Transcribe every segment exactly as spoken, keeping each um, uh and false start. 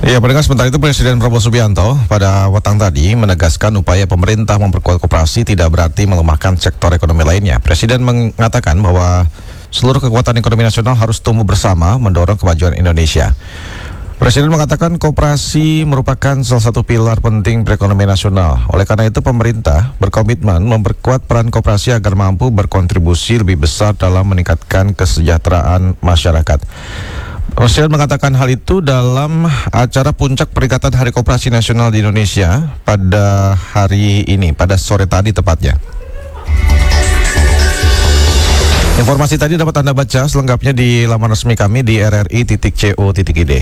Ya, pendengar, sementara itu Presiden Prabowo Subianto pada petang tadi menegaskan upaya pemerintah memperkuat koperasi tidak berarti melemahkan sektor ekonomi lainnya. Presiden mengatakan bahwa seluruh kekuatan ekonomi nasional harus tumbuh bersama mendorong kemajuan Indonesia. Presiden mengatakan koperasi merupakan salah satu pilar penting perekonomian nasional. Oleh karena itu pemerintah berkomitmen memperkuat peran koperasi agar mampu berkontribusi lebih besar dalam meningkatkan kesejahteraan masyarakat. Presiden mengatakan hal itu dalam acara puncak peringatan Hari Koperasi Nasional di Indonesia pada hari ini, pada sore tadi tepatnya. Informasi tadi dapat Anda baca selengkapnya di laman resmi kami di r r i titik co titik i d.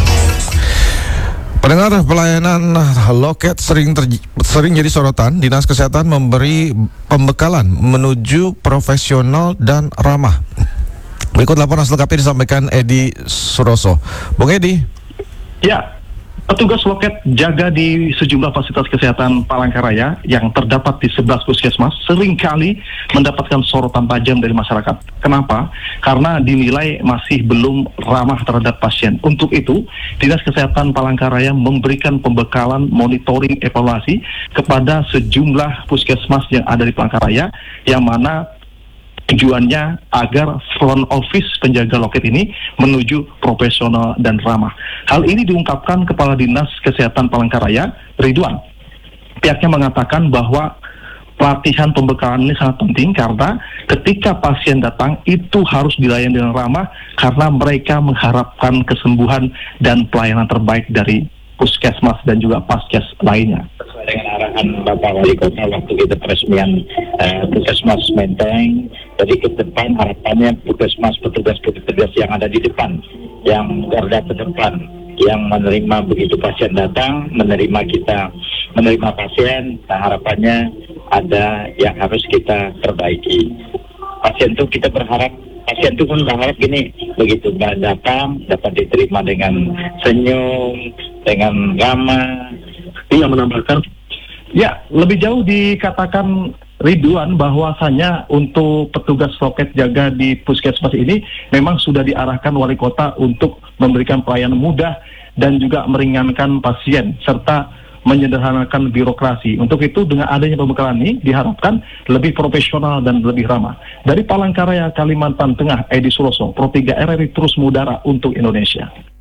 Pendengar, pelayanan loket sering terj- sering jadi sorotan. Dinas Kesehatan memberi pembekalan menuju profesional dan ramah. Berikut laporan selengkapnya disampaikan Edi Suroso. Bung Edi. Ya, petugas loket jaga di sejumlah fasilitas kesehatan Palangkaraya yang terdapat di sebelas puskesmas seringkali mendapatkan sorotan tajam dari masyarakat. Kenapa? Karena dinilai masih belum ramah terhadap pasien. Untuk itu, Dinas Kesehatan Palangkaraya memberikan pembekalan monitoring evaluasi kepada sejumlah puskesmas yang ada di Palangkaraya, yang mana tujuannya agar front office penjaga loket ini menuju profesional dan ramah. Hal ini diungkapkan Kepala Dinas Kesehatan Palangkaraya, Ridwan. Pihaknya mengatakan bahwa pelatihan pembekalan ini sangat penting karena ketika pasien datang itu harus dilayani dengan ramah karena mereka mengharapkan kesembuhan dan pelayanan terbaik dari puskesmas dan juga paskes lainnya. Dengan arahan Bapak Wali Kota waktu kita peresmian uh, puskesmas Menteng, jadi ke depan harapannya puskesmas petugas-petugas yang ada di depan, yang garda terdepan, yang menerima begitu pasien datang, menerima kita, menerima pasien, nah harapannya ada yang harus kita perbaiki. Pasien itu kita berharap, pasien itu pun berharap gini, begitu datang dapat diterima dengan senyum, dengan ramah. Yang menambahkan, ya, lebih jauh dikatakan Ridwan bahwasanya untuk petugas loket jaga di puskesmas ini memang sudah diarahkan wali kota untuk memberikan pelayanan mudah dan juga meringankan pasien serta menyederhanakan birokrasi. Untuk itu dengan adanya pembekalan ini diharapkan lebih profesional dan lebih ramah. Dari Palangkaraya, Kalimantan Tengah, Edi Suroso, Pro tiga R R I terus mengudara untuk Indonesia.